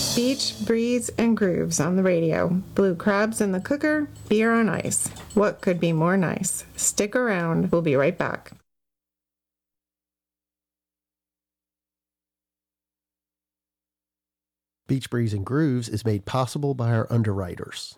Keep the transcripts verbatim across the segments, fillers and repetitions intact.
Beach, breeze, and grooves on the radio. Blue crabs in the cooker, beer on ice. What could be more nice? Stick around. We'll be right back. Beach Breeze and Grooves is made possible by our underwriters.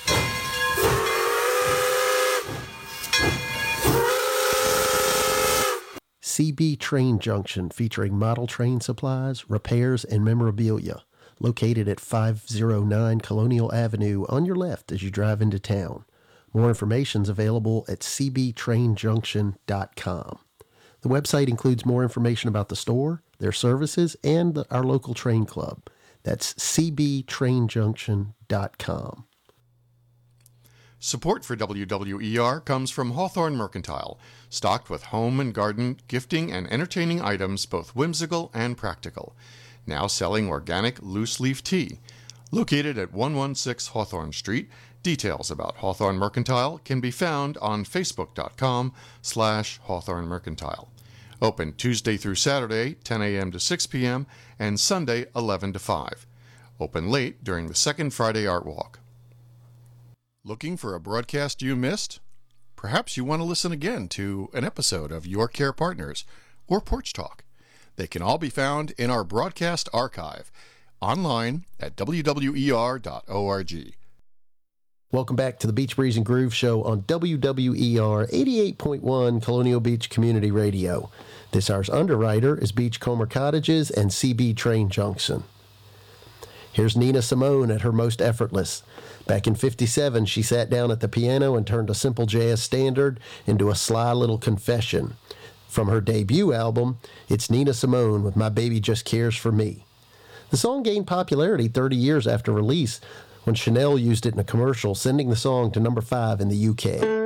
C B Train Junction, featuring model train supplies, repairs, and memorabilia. Located at five oh nine Colonial Avenue on your left as you drive into town. More information is available at c b train junction dot com. The website includes more information about the store, their services, and the, our local train club. That's c b train junction dot com. Support for W W E R comes from Hawthorne Mercantile, stocked with home and garden, gifting, and entertaining items both whimsical and practical. Now selling organic loose-leaf tea. Located at one sixteen Hawthorne Street, details about Hawthorne Mercantile can be found on facebook.com slash Hawthorne Mercantile. Open Tuesday through Saturday, ten a.m. to six p.m., and Sunday, eleven to five. Open late during the second Friday Art Walk. Looking for a broadcast you missed? Perhaps you want to listen again to an episode of Your Care Partners or Porch Talk. They can all be found in our broadcast archive, online at w w e r dot org. Welcome back to the Beach Breeze and Groove Show on W W E R eighty-eight point one Colonial Beach Community Radio. This hour's underwriter is Beachcomber Cottages and C B Train Junction. Here's Nina Simone at her most effortless. Back in fifty-seven, she sat down at the piano and turned a simple jazz standard into a sly little confession. From her debut album, it's Nina Simone with My Baby Just Cares for Me. The song gained popularity thirty years after release when Chanel used it in a commercial, sending the song to number five in the U K.